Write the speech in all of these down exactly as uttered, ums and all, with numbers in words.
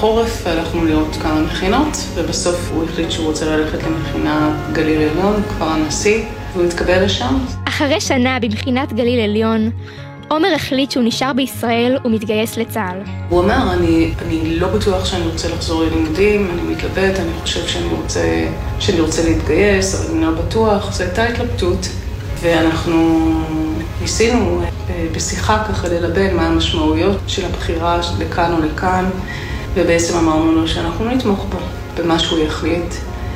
בחורף הלכנו לראות כמה מכינות, ובסוף הוא החליט שהוא רוצה ללכת למכינת גליל עליון, כפר הנשיא, והוא התקבל לשם. אחרי שנה במכינת גליל עליון, עומר החליט שהוא נשאר בישראל ומתגייס לצה"ל. הוא אומר, אני, אני לא בטוח שאני רוצה לחזור ללימודים, אני מתלבט, אני חושב שאני רוצה, שאני רוצה להתגייס, אבל אני לא בטוח. זו הייתה התלבטות, ואנחנו ניסינו בשיחה ככה ללבן מה המשמעויות של הבחירה לכאן או לכאן, ובעצם אמרנו לו שאנחנו נתמוך בו במה שהוא יחליט.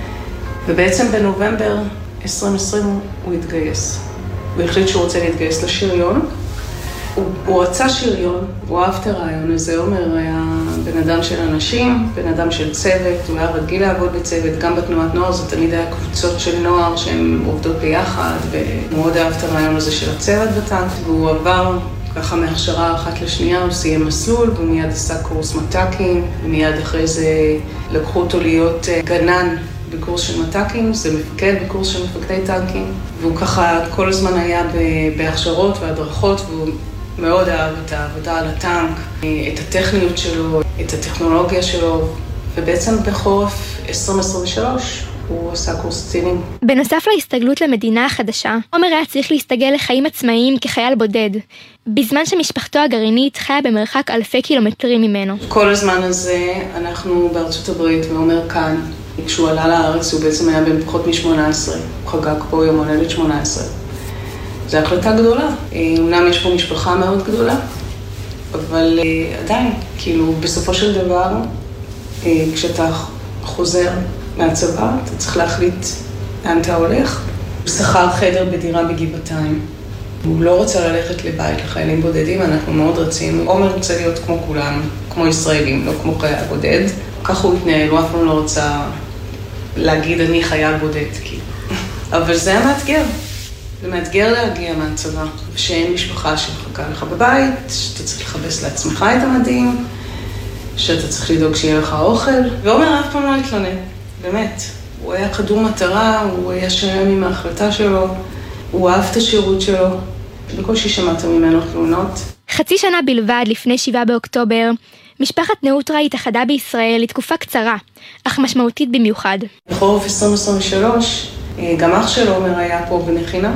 ובעצם בנובמבר עשרים עשרים הוא התגייס. הוא החליט שהוא רוצה להתגייס לשריון. הוא, הוא רצה שריון, הוא אהב את הרעיון הזה. עומר היה בן אדם של אנשים, בן אדם של צוות, הוא היה רגיל לעבוד בצוות, גם בתנועת נוער, זה תמיד היה קבוצות של נוער שהן עובדות ביחד, ומאוד אהב את הרעיון הזה של הצוות בטנק, והוא עבר ככה מהכשרה אחת לשנייה, הוא סיים מסלול, והוא מיד עשה קורס מט"קים, ומיד אחרי זה לקחו אותו להיות גנן בקורס של מט"קים, זה מפקד בקורס של מפקדי טנקים, והוא ככה כל הזמן היה בהכשרות והדרכות, והוא מאוד אהב את העבודה על הטנק, את הטכניות שלו, את הטכנולוגיה שלו, ובעצם בחורף עשרים עשרים ושלוש הוא עשה קורס קצינים. בנוסף להסתגלות למדינה החדשה, עומר היה צריך להסתגל לחיים עצמאיים כחייל בודד, בזמן שמשפחתו הגרעינית חיה במרחק אלפי קילומטרים ממנו. כל הזמן הזה אנחנו בארצות הברית, ועומר כאן, כשהוא עלה לארץ הוא בעצם היה בן פחות מ-שמונה עשרה, הוא חגג פה יום הולדת שמונה עשרה. זו החלטה גדולה. אומנם יש פה משפחה מאוד גדולה, אבל עדיין, כאילו, בסופו של דבר, כשאתה חוזר מהצבא, אתה צריך להחליט לאן אתה הולך. הוא שכר חדר בדירה בגבעתיים. הוא לא רוצה ללכת לבית לחיילים בודדים, אנחנו מאוד רצינו. עומר רוצה להיות כמו כולם, כמו ישראלים, לא כמו חייל בודד. ככה הוא התנהל, הוא אף פעם לא רוצה להגיד אני חייל בודד, כאילו. אבל זה היה מאתגר. זה מאתגר להגיע מהצבא, שאין משפחה שמחכה לך בבית, שאתה צריך לחבש לעצמך את המדים, שאתה צריך לדאוג שיהיה לך אוכל. ועומר אף פעם לא התלונן, באמת. הוא היה כדור מטרה, הוא היה שלם עם ההחלטה שלו, הוא אהב את השירות שלו, בקושי שמעת ממנו תלונות. חצי שנה בלבד לפני שבעה באוקטובר, משפחת נאוטרה התאחדה בישראל לתקופה קצרה, אך משמעותית במיוחד. בחורף עשרים עשרים ושלוש, גם אח של עומר היה פה במכינה,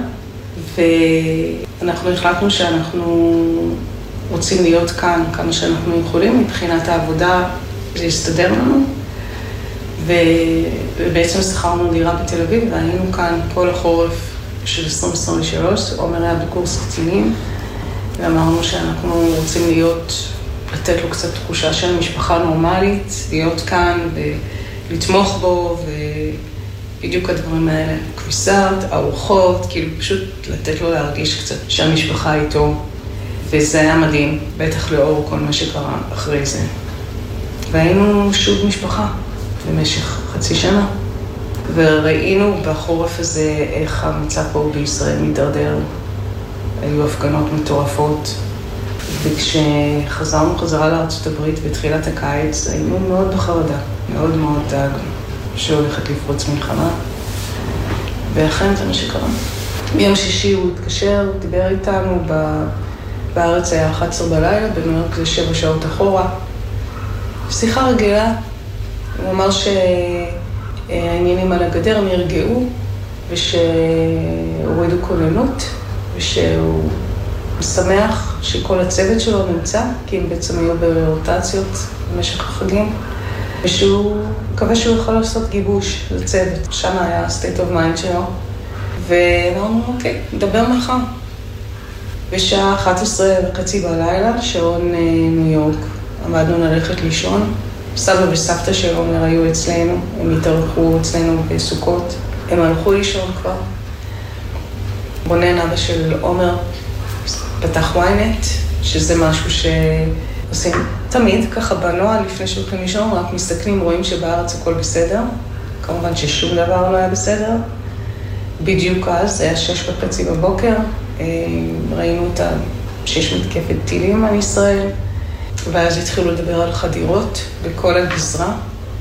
ואנחנו החלטנו שאנחנו רוצים להיות כאן כמה שאנחנו יכולים, מבחינת העבודה זה יסתדר לנו, ובעצם שכרנו דירה בתל אביב, והיינו כאן כל החורף של עשרים עשרים ושלוש, עומר היה בקורס קצינים, ואמרנו שאנחנו רוצים להיות, לתת לו קצת תחושה של משפחה נורמלית, להיות כאן ולתמוך בו, ובדיוק הדברים האלה, כביסת, ארוחות, כאילו פשוט לתת לו להרגיש קצת שהמשפחה איתו, וזה היה מדהים, בטח לאור כל מה שקרה אחרי זה. והיינו שוב משפחה במשך חצי שנה, וראינו בחורף הזה איך המצב פה בישראל מתדרדר. היו הפגנות מטורפות, וכשחזרנו חזרה לארצות הברית בתחילת הקיץ, היינו מאוד בחרדה, מאוד מאוד דאגנו שהולכת לפרוץ מלחמה, ואכן זה מה שקרה. ביום שישי הוא התקשר, הוא דיבר איתנו, בארץ היה אחת עשרה בלילה, בניו יורק זה שבע שעות אחורה. שיחה רגילה, הוא אמר שהעניינים על הגדר נרגעו, ושהורידו כוננות, ושהוא שמח שכל הצוות שלו נמצא, כי הם בעצם היו ברוטציות במשך החגים, ושהוא מקווה שהוא יכול לעשות גיבוש לצוות. שם היה state of mind שלו, ואמרנו, אוקיי, נדבר מחר. בשעה אחת עשרה וחצי בלילה, שעון ניו יורק, עמדנו ללכת לישון. סבא וסבתא של עומר היו אצלנו, הם התארחו אצלנו בסוכות. הם הלכו לישון כבר. רונן, אבא של עומר, פתח וויינט, שזה משהו שעושים תמיד ככה בנועל לפני שהולכים לישון, רק מסתכלים, רואים שבארץ הכל בסדר. כמובן ששום דבר לא היה בסדר. בדיוק אז, זה היה שש וחצי בבוקר, ראינו אותה שיש מתקפת טילים על ישראל, ואז התחילו לדבר על חדירות בכל הגזרה,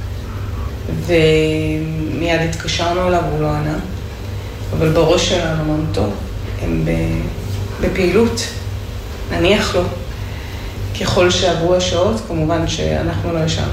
ומיד התקשרנו אליו, הוא לא ענה. אבל בראש שלנו אמרנו, טוב, הם בפעילות, נניח לו. ככל שעברו השעות, כמובן שאנחנו לא ישנו.